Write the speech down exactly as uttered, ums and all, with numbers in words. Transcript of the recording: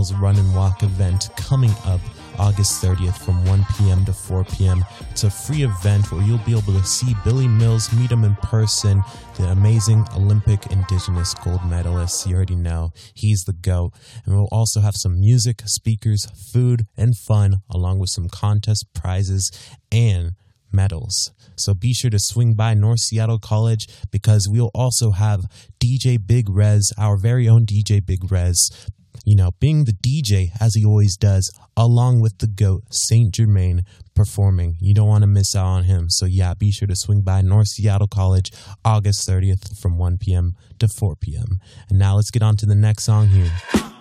Mills Run and Walk event coming up August thirtieth from one p.m. to four p.m. It's a free event where you'll be able to see Billy Mills, meet him in person, the amazing Olympic Indigenous gold medalist. You already know, he's the GOAT. And we'll also have some music, speakers, food, and fun, along with some contest prizes and medals. So be sure to swing by North Seattle College, because we'll also have D J Big Rez, our very own D J Big Rez, you know, being the D J as he always does, along with the GOAT, Saint Germain, performing. You don't want to miss out on him. So yeah, be sure to swing by North Seattle College August thirtieth from one p.m. to four p.m. And now let's get on to the next song here.